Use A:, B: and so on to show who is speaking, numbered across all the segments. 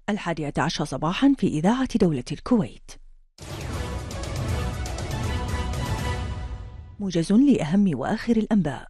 A: 11 صباحا في إذاعة دولة الكويت. موجز لأهم وآخر الأنباء.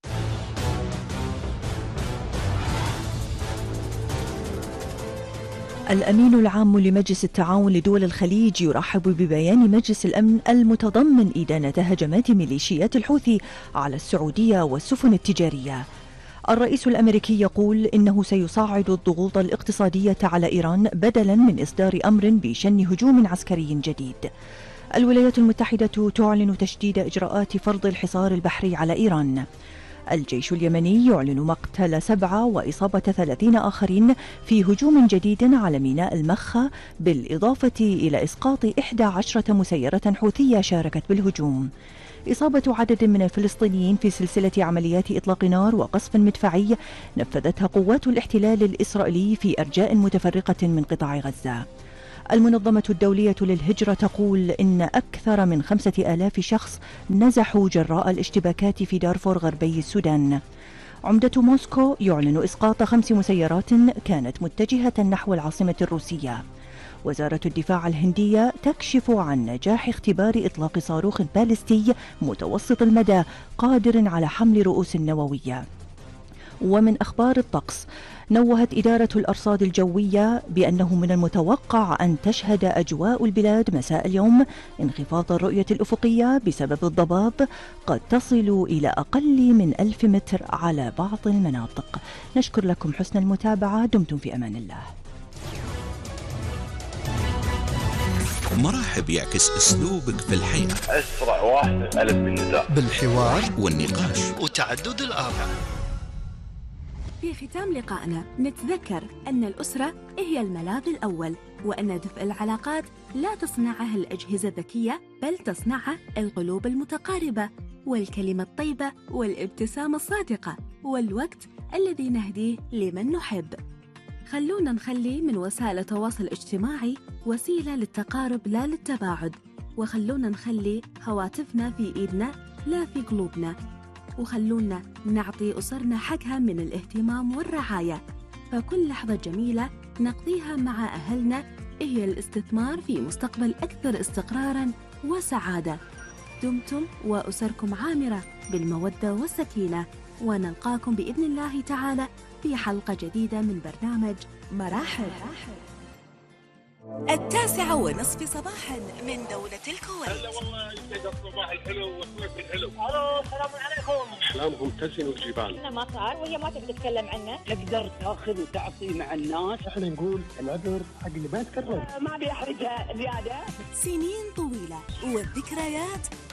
A: الأمين العام لمجلس التعاون لدول الخليج يرحب ببيان مجلس الأمن المتضمن إدانة هجمات ميليشيات الحوثي على السعودية والسفن التجارية. الرئيس الأمريكي يقول إنه سيصعد الضغوط الاقتصادية على إيران بدلا من إصدار أمر بشن هجوم عسكري جديد. الولايات المتحدة تعلن تشديد إجراءات فرض الحصار البحري على إيران. الجيش اليمني يعلن مقتل 7 وإصابة 30 آخرين في هجوم جديد على ميناء المخا، بالإضافة إلى إسقاط 11 مسيرة حوثية شاركت بالهجوم. إصابة عدد من الفلسطينيين في سلسلة عمليات إطلاق نار وقصف مدفعي نفذتها قوات الاحتلال الإسرائيلي في أرجاء متفرقة من قطاع غزة. المنظمة الدولية للهجرة تقول إن أكثر من 5000 شخص نزحوا جراء الاشتباكات في دارفور غربي السودان. عمدة موسكو يعلن إسقاط 5 مسيرات كانت متجهة نحو العاصمة الروسية. وزارة الدفاع الهندية تكشف عن نجاح اختبار إطلاق صاروخ باليستي متوسط المدى قادر على حمل رؤوس نووية. ومن أخبار الطقس، نوهت إدارة الأرصاد الجوية بأنه من المتوقع أن تشهد أجواء البلاد مساء اليوم انخفاض الرؤية الأفقية بسبب الضباب قد تصل إلى أقل من 1000 متر على بعض المناطق. نشكر لكم حسن المتابعة، دمتم في أمان الله.
B: مرحب يعكس أسلوبك في الحياة،
C: أسرع واحد ألف بالنداء،
B: بالحوار والنقاش
D: وتعدد الآراء.
E: في ختام لقائنا نتذكر أن الأسرة هي الملاذ الأول، وأن دفء العلاقات لا تصنعها الأجهزة الذكية بل تصنعها القلوب المتقاربة والكلمة الطيبة والابتسامة الصادقة والوقت الذي نهديه لمن نحب. خلونا نخلي من وسائل التواصل الاجتماعي وسيلة للتقارب لا للتباعد، وخلونا نخلي هواتفنا في إيدنا لا في قلوبنا، وخلونا نعطي أسرنا حقها من الاهتمام والرعاية. فكل لحظة جميلة نقضيها مع أهلنا هي الاستثمار في مستقبل أكثر استقراراً وسعادة. دمتم وأسركم عامرة بالمودة والسكينة، ونلقاكم بإذن الله تعالى في حلقة جديدة من برنامج مراحل.
F: 9:30 صباحا من دولة الكويت.
C: هلا والله يسعد الصباح الحلو والصبح الحلو.
G: الو السلام عليكم.
C: احلامهم تزن الجبال.
G: احنا ما صار وهي ما تبي تتكلم عنه.
H: تقدر تاخذ وتعطي مع الناس.
I: احنا نقول العذر حق اللي ما يتكلم.
H: ما ابي احرجها زياده.
F: سنين طويلة والذكريات